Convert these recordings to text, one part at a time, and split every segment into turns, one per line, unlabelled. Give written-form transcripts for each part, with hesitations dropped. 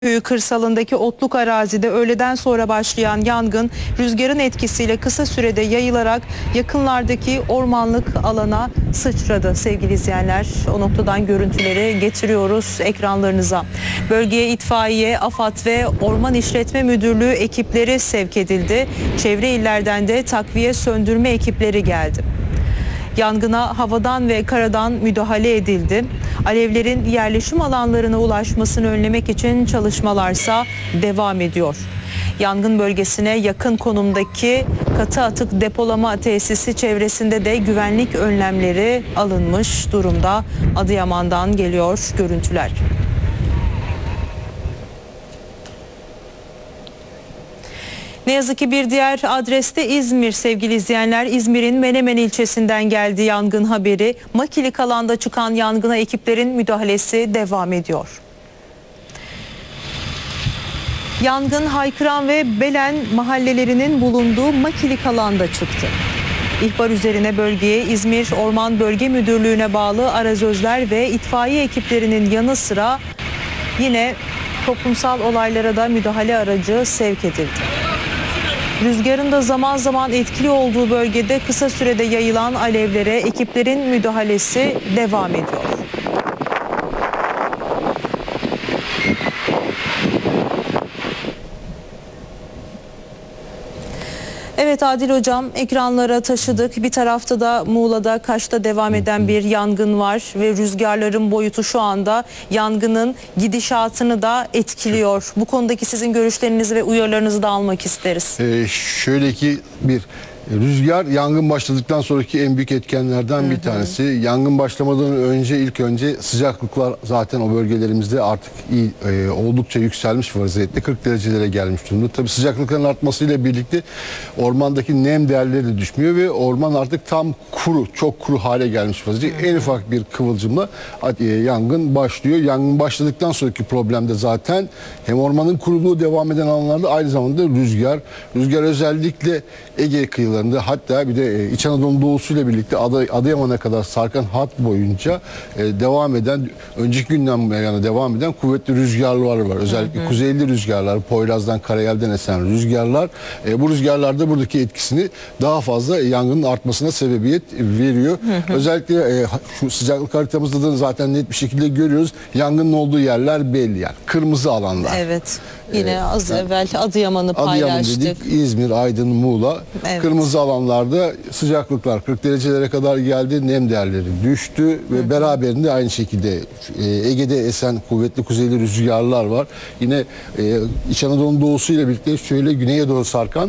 Köyü kırsalındaki otluk arazide öğleden sonra başlayan yangın rüzgarın etkisiyle kısa sürede yayılarak yakınlardaki ormanlık alana sıçradı. Sevgili izleyenler, o noktadan görüntüleri getiriyoruz ekranlarınıza. Bölgeye itfaiye, AFAD ve Orman İşletme Müdürlüğü ekipleri sevk edildi. Çevre illerden de takviye söndürme ekipleri geldi. Yangına havadan ve karadan müdahale edildi. Alevlerin yerleşim alanlarına ulaşmasını önlemek için çalışmalarsa devam ediyor. Yangın bölgesine yakın konumdaki katı atık depolama tesisi çevresinde de güvenlik önlemleri alınmış durumda. Adıyaman'dan geliyor görüntüler. Ne yazık ki bir diğer adreste İzmir sevgili izleyenler. İzmir'in Menemen ilçesinden geldi yangın haberi. Makilik alanda çıkan yangına ekiplerin müdahalesi devam ediyor. Yangın Haykıran ve Belen mahallelerinin bulunduğu Makilik alanda çıktı. İhbar üzerine bölgeye İzmir Orman Bölge Müdürlüğü'ne bağlı arazözler ve itfaiye ekiplerinin yanı sıra yine toplumsal olaylara da müdahale aracı sevk edildi. Rüzgarın da zaman zaman etkili olduğu bölgede kısa sürede yayılan alevlere ekiplerin müdahalesi devam ediyor. Evet Adil Hocam, ekranlara taşıdık. Bir tarafta da Muğla'da, Kaş'ta devam eden bir yangın var ve rüzgarların boyutu şu anda yangının gidişatını da etkiliyor. Bu konudaki sizin görüşlerinizi ve uyarılarınızı da almak isteriz.
Şöyle ki rüzgar yangın başladıktan sonraki en büyük etkenlerden bir tanesi. Yangın başlamadan önce ilk önce sıcaklıklar zaten o bölgelerimizde artık oldukça yükselmiş vaziyette. 40 derecelere gelmiş durumda. Tabii sıcaklıkların artmasıyla birlikte ormandaki nem değerleri de düşmüyor ve orman artık tam kuru, çok kuru hale gelmiş vaziyette. En ufak bir kıvılcımla yangın başlıyor. Yangın başladıktan sonraki problemde zaten hem ormanın kuruluğu devam eden alanlarda aynı zamanda rüzgar. Rüzgar özellikle Ege kıyılarında, hatta bir de İç Anadolu doğusuyla birlikte Adıyaman'a kadar sarkan hat boyunca devam eden, önceki günden yani devam eden kuvvetli rüzgarlar var. Özellikle kuzeyli rüzgarlar, Poyraz'dan, Karayel'den esen rüzgarlar. Bu rüzgarlarda buradaki etkisini daha fazla yangının artmasına sebebiyet veriyor. Özellikle şu sıcaklık haritamızda da zaten net bir şekilde görüyoruz. Yangının olduğu yerler belli yani. Kırmızı alanlar.
Evet. Yine az evvel Adıyaman'ı paylaştık.
Adıyaman dedik, İzmir, Aydın, Muğla. Evet. Kırmızı alanlarda sıcaklıklar 40 derecelere kadar geldi. Nem değerleri düştü ve beraberinde aynı şekilde Ege'de esen kuvvetli kuzeyli rüzgarlar var. Yine İç Anadolu'nun doğusuyla birlikte şöyle güneye doğru sarkan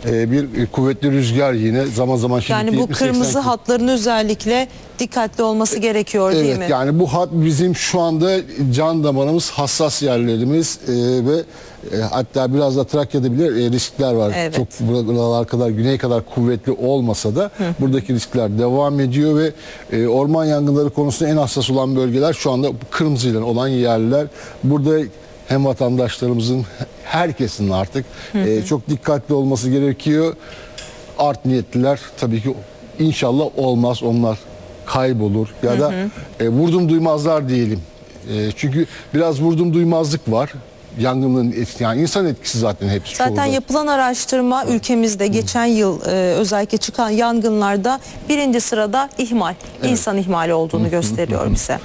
bir kuvvetli rüzgar yine zaman zaman
yani bu kırmızı hatların özellikle dikkatli olması gerekiyor değil mi?
Evet, yani bu hat bizim şu anda can damarımız, hassas yerlerimiz ve hatta biraz da Trakya'da bile riskler var. Evet. Çok buralar kadar, güney kadar kuvvetli olmasa da buradaki riskler devam ediyor ve orman yangınları konusunda en hassas olan bölgeler şu anda kırmızıyla olan yerler. Burada hem vatandaşlarımızın, herkesin artık çok dikkatli olması gerekiyor. Art niyetliler tabii ki inşallah olmaz, onlar kaybolur ya da vurdum duymazlar diyelim. Çünkü biraz vurdum duymazlık var. Yangının etkisi, yani insan etkisi zaten hepsi.
Zaten yapılan araştırma ülkemizde geçen yıl özellikle çıkan yangınlarda birinci sırada ihmal, insan ihmali olduğunu gösteriyor bize.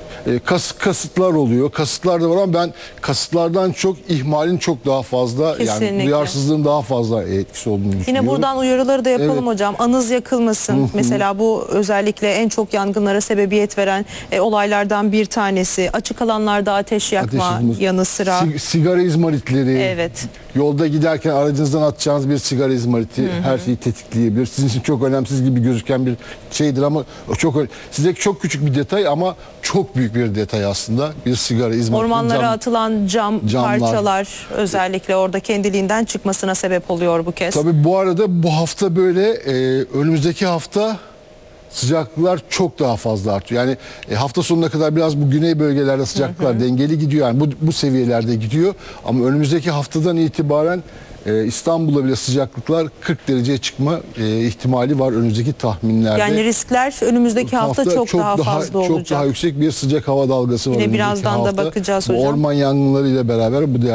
Kasıtlar oluyor. Kasıtlar da var ama ben kasıtlardan çok ihmalin çok daha fazla, yani duyarsızlığın daha fazla etkisi olduğunu düşünüyorum.
Yine buradan uyarıları da yapalım hocam. Anız yakılmasın. Mesela bu özellikle en çok yangınlara sebebiyet veren olaylardan bir tanesi. Açık alanlarda ateş yakma yanı sıra.
Sigara izmaritleri.
Evet.
Yolda giderken aracınızdan atacağınız bir sigara izmariti her şeyi tetikleyebilir. Sizin için çok önemsiz gibi gözüken bir şeydir ama size çok küçük bir detay ama çok büyük bir detay aslında. Bir sigara izmariti.
Ormanlara atılan camlar, parçalar özellikle orada kendiliğinden çıkmasına sebep oluyor bu kez.
Tabii bu arada bu hafta böyle önümüzdeki hafta sıcaklıklar çok daha fazla artıyor. Yani hafta sonuna kadar biraz bu güney bölgelerde sıcaklıklar dengeli gidiyor. Yani bu seviyelerde gidiyor. Ama önümüzdeki haftadan itibaren İstanbul'da bile sıcaklıklar 40 dereceye çıkma ihtimali var önümüzdeki tahminlerde.
Yani riskler önümüzdeki hafta çok daha fazla olacak.
Çok daha yüksek bir sıcak hava dalgası var.
Yine
önümüzdeki
birazdan da
hafta.
bakacağız
Bu
hocam.
orman yangınları ile beraber bu